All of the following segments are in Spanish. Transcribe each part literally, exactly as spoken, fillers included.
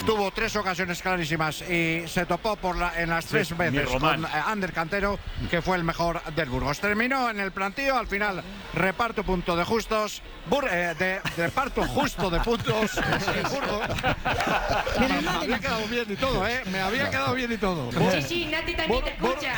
tuvo tres ocasiones clarísimas y se topó por la, en las tres sí, veces con eh, Ander Cantero, que fue el mejor del Burgos. Terminó en el plantío, al final reparto punto de justos, Bur eh, de, de reparto justo de puntos en Burgos. Me había quedado bien y todo, ¿eh? Me había quedado bien y todo. Sí, sí, Nati también te escucha.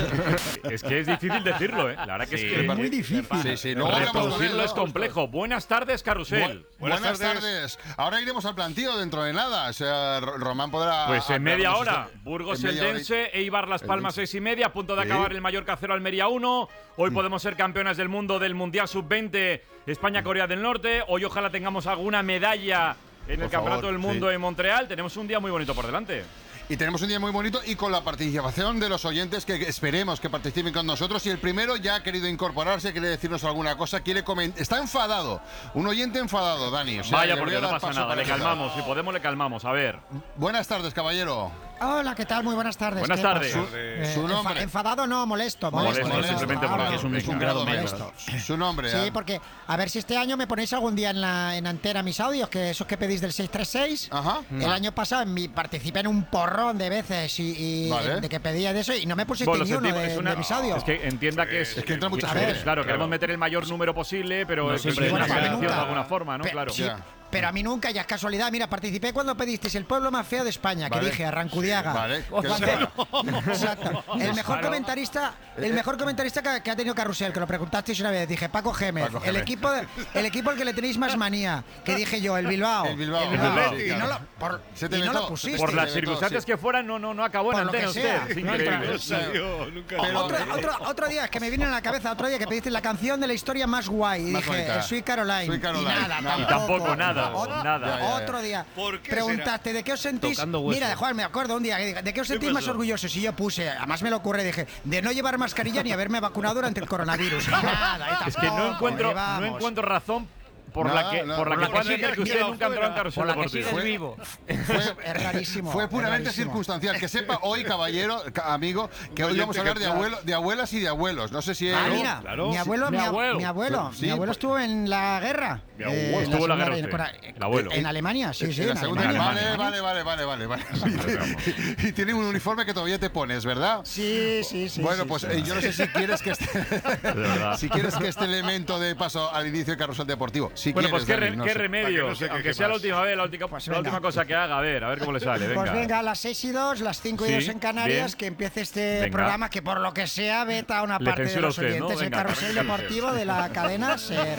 Es que es difícil decirlo, ¿eh? La verdad que Sí, es que es muy difícil. Sí, sí, luego hablamos con él, reproducirlo ¿no? es complejo. Buenas tardes, Carrusel. Bu buenas, buenas tardes. tardes. Ahora iremos al plantío dentro de nada. O sea, Román podrá. Pues en media hora. Burgos Eldense, Eibar Las Palmas seis y media, a punto de Sí. acabar el Mallorca cero Almería uno. Hoy Mm. podemos ser campeonas del mundo del Mundial sub veinte España-Corea del Norte. Hoy ojalá tengamos alguna medalla en el Por Campeonato favor, del Mundo sí. en Montreal. Tenemos un día muy bonito por delante. Y tenemos un día muy bonito y con la participación de los oyentes que esperemos que participen con nosotros. Y el primero ya ha querido incorporarse, quiere decirnos alguna cosa, quiere comentar. Está enfadado. Un oyente enfadado, Dani. O sea, Vaya, le voy porque a no dar pasa paso nada. para Le empezar. calmamos. Si podemos, le calmamos. A ver. Buenas tardes, caballero. Hola, ¿qué tal? Muy buenas tardes. Buenas ¿Qué tardes. pasa? Su- Eh, su enfa- nombre. enfadado no, molesto. Molesto, Molesto, simplemente Ah, porque no, es un- es un no, grado molesto. Su nombre. Sí, ah. porque a ver si este año me ponéis algún día en la en antena mis audios, que esos que pedís del seis tres seis. Ajá. El año pasado en mi, participé en un porrón de veces y, y Vale. de que pedía de eso y no me pusiste Bueno, ni lo uno sentimos, de, es una- de mis audios. Es que entienda que es. Es que entra mucha a gente. ver, claro, queremos meter el mayor número posible, pero No, es sí, siempre sí, bueno, una para mí selección de nunca. alguna forma, ¿no? Pe- Claro. sí, Ya. pero a mí nunca, ya es casualidad. Mira, participé cuando pedisteis el pueblo más feo de España, que Vale. dije, Arrancudiaga. Vale. Cuando- Que- Exacto. El mejor Claro. comentarista, el mejor comentarista que, que ha tenido Carrusel, que lo preguntasteis una vez, dije Paco Gémez. Paco El Gémez. equipo, el equipo al que le tenéis más manía, que dije yo, el Bilbao. El Bilbao. Bilbao. El Atleti, Y no lo, claro. por- Se te y no vetó, lo pusiste. Por las Sí, circunstancias sí. que fueran, no, no, no acabó en Por lo antena que sea. usted. Es No, increíble. claro. Salió, nunca Pero- Otro, otro, otro día, es que me viene a la cabeza, otro día que pediste la canción de la historia más guay. Y Más dije, bonita. eh, Sweet Caroline. Sweet Caroline. Y nada, Nada. tampoco. Tampoco, nada, Ot- nada. Ya, ya, ya. Otro día. ¿Por qué Preguntaste, ¿de qué os sentís? Tocando huesos. Mira, Juan, me acuerdo un día que dije, ¿de qué os sentís más pasó? orgullosos? Y yo puse, además me lo ocurre, dije, de no llevar mascarilla ni haberme vacunado durante el coronavirus. Y nada, y Es que no tampoco, encuentro, y no vamos. encuentro razón por Nada, la que, nada. por la Por que la pueda que entender que sigue usted quedado nunca entró en fuera. carrusel Por la que deportivo. sigue Fue- vivo. Fue, es rarísimo. Fue es puramente rarísimo. circunstancial. Que sepa hoy, caballero, ca- amigo, que hoy Oyente vamos a hablar que de, tal. abuelo, de abuelas y de abuelos. No sé si. Ah, ¿no? mira, Claro. mi abuelo, Mi mi, ab- abuelo. mi abuelo, Sí, mi abuelo pues- estuvo en la guerra. Mi abuelo. Eh, Estuvo en la guerra Segunda- usted, en- el abuelo. En Alemania, sí, sí. En la en segunda. Alemania. Vale, vale, vale, vale, vale, vale. Y tiene un uniforme que todavía te pones, ¿verdad? Sí, sí, sí. Bueno, sí, pues sí. eh, yo no sé si quieres que este, verdad. si quieres que este elemento de paso al inicio del carrusel deportivo. Si Bueno, quieres, pues qué, Dani, re- no qué sé. remedio. Para que no se Aunque queje sea la más. última vez, la última, Pues la venga. última cosa que haga, a ver, a ver cómo le sale. Venga. Pues venga, a las seis y dos, las cinco y Sí, dos en Canarias, bien. que empiece este Venga. programa que por lo que sea veta a una Le parte de censura los usted, ¿no? oyentes del Venga, carrusel venga, deportivo de la cadena SER.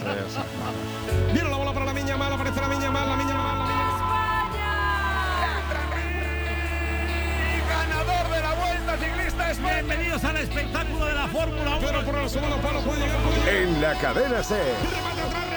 Mira la bola para la Miña Mal, aparece la Miña Mal, la Miña Mal, la Miña Mal. Ganador de la Vuelta Ciclista España. Bienvenidos al espectáculo de la Fórmula uno. Pero por el segundo palo puede llegar, puede llegar. En la cadena SER. Remate atrás,